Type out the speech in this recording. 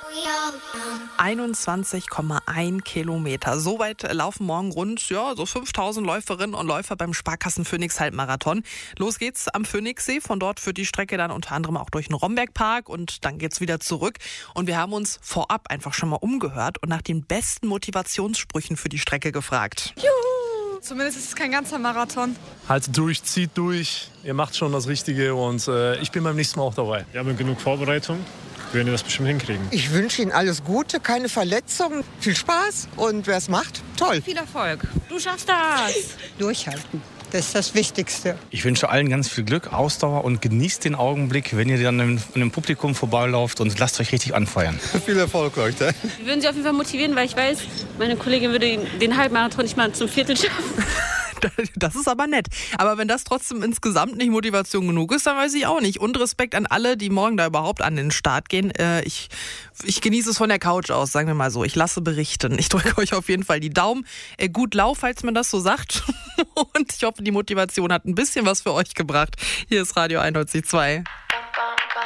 21,1 Kilometer. So weit laufen morgen rund so 5000 Läuferinnen und Läufer beim Sparkassen Phoenix Halbmarathon. Los geht's am Phoenixsee. Von dort führt die Strecke dann unter anderem auch durch den Rombergpark und dann geht's wieder zurück. Und wir haben uns vorab einfach schon mal umgehört und nach den besten Motivationssprüchen für die Strecke gefragt. Juhu! Zumindest ist es kein ganzer Marathon. Halt durch, zieht durch. Ihr macht schon das Richtige und ich bin beim nächsten Mal auch dabei. Wir haben genug Vorbereitung. Wir werden das bestimmt hinkriegen. Ich wünsche Ihnen alles Gute, keine Verletzungen, viel Spaß und wer es macht, toll. Viel Erfolg. Du schaffst das. Durchhalten, das ist das Wichtigste. Ich wünsche allen ganz viel Glück, Ausdauer und genießt den Augenblick, wenn ihr dann in dem Publikum vorbeilauft und lasst euch richtig anfeuern. Viel Erfolg heute. Wir würden Sie auf jeden Fall motivieren, weil ich weiß, meine Kollegin würde den Halbmarathon nicht mal zum Viertel schaffen. Das ist aber nett. Aber wenn das trotzdem insgesamt nicht Motivation genug ist, dann weiß ich auch nicht. Und Respekt an alle, die morgen da überhaupt an den Start gehen. Ich genieße es von der Couch aus, sagen wir mal so. Ich lasse berichten. Ich drücke euch auf jeden Fall die Daumen. Gut Lauf, falls man das so sagt. Und ich hoffe, die Motivation hat ein bisschen was für euch gebracht. Hier ist Radio 91.2.